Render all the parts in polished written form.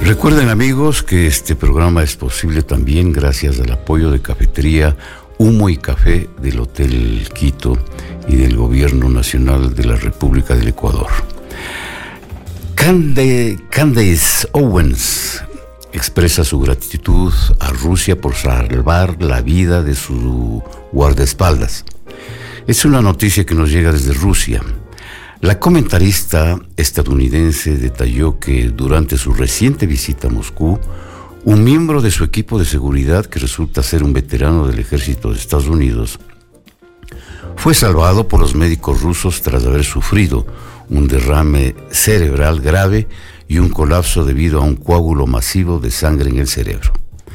Recuerden, amigos, que este programa es posible también gracias al apoyo de Cafetería Humo y Café del Hotel Quito y del Gobierno Nacional de la República del Ecuador. Candace Owens expresa su gratitud a Rusia por salvar la vida de su guardaespaldas. Es una noticia que nos llega desde Rusia. La comentarista estadounidense detalló que durante su reciente visita a Moscú, un miembro de su equipo de seguridad, que resulta ser un veterano del ejército de Estados Unidos, fue salvado por los médicos rusos tras haber sufrido un derrame cerebral grave y un colapso debido a un coágulo masivo de sangre en el cerebro.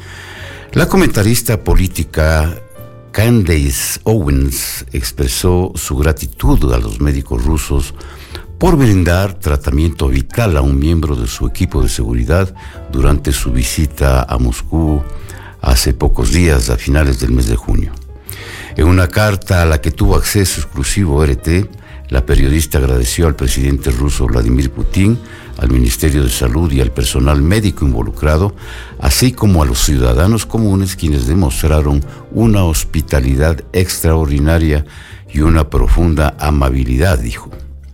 La comentarista política Candace Owens expresó su gratitud a los médicos rusos por brindar tratamiento vital a un miembro de su equipo de seguridad durante su visita a Moscú hace pocos días, a finales del mes de junio. En una carta a la que tuvo acceso exclusivo RT, la periodista agradeció al presidente ruso Vladimir Putin, al Ministerio de Salud y al personal médico involucrado, así como a los ciudadanos comunes, quienes demostraron una hospitalidad extraordinaria y una profunda amabilidad, dijo.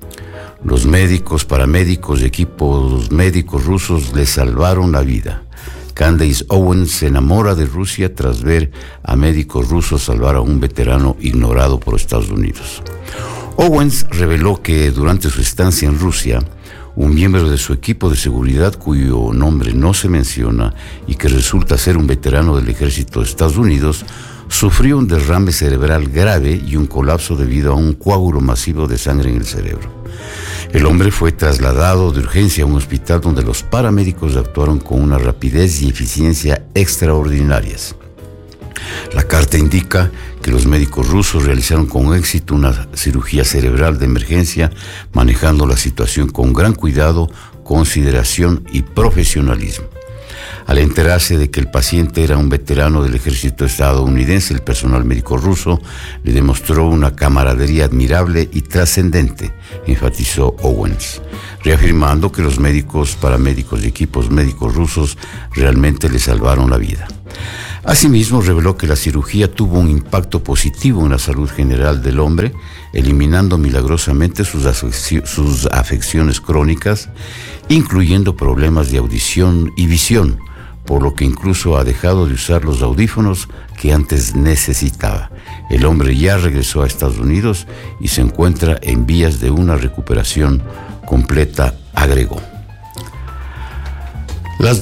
Los médicos, paramédicos y equipos médicos rusos le salvaron la vida. Candace Owens se enamora de Rusia tras ver a médicos rusos salvar a un veterano ignorado por Estados Unidos. Owens reveló que durante su estancia en Rusia, un miembro de su equipo de seguridad, cuyo nombre no se menciona y que resulta ser un veterano del ejército de Estados Unidos, sufrió un derrame cerebral grave y un colapso debido a un coágulo masivo de sangre en el cerebro. El hombre fue trasladado de urgencia a un hospital donde los paramédicos actuaron con una rapidez y eficiencia extraordinarias. La carta indica que los médicos rusos realizaron con éxito una cirugía cerebral de emergencia, manejando la situación con gran cuidado, consideración y profesionalismo. Al enterarse de que el paciente era un veterano del ejército estadounidense, el personal médico ruso le demostró una camaradería admirable y trascendente, enfatizó Owens, reafirmando que los médicos, paramédicos y equipos médicos rusos realmente le salvaron la vida. Asimismo, reveló que la cirugía tuvo un impacto positivo en la salud general del hombre, eliminando milagrosamente sus afecciones crónicas, incluyendo problemas de audición y visión, por lo que incluso ha dejado de usar los audífonos que antes necesitaba. El hombre ya regresó a Estados Unidos y se encuentra en vías de una recuperación completa, agregó. Las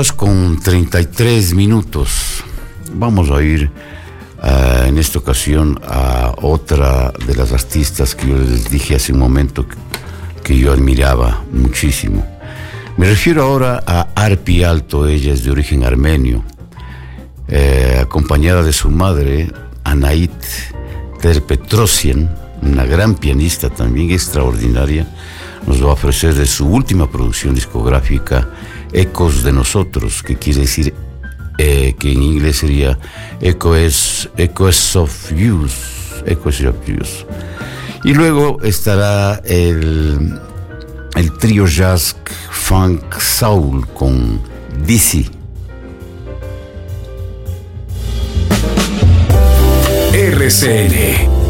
12:33. Vamos a ir en esta ocasión a otra de las artistas que yo les dije hace un momento que yo admiraba muchísimo. Me refiero ahora a Arpi Alto. Ella es de origen armenio, acompañada de su madre, Anait Terpetrosian, una gran pianista también extraordinaria. Nos va a ofrecer de su última producción discográfica, Ecos de Nosotros, que quiere decir que en inglés sería Echoes of Use. Y luego estará el trío jazz funk soul con Dizzy. RCN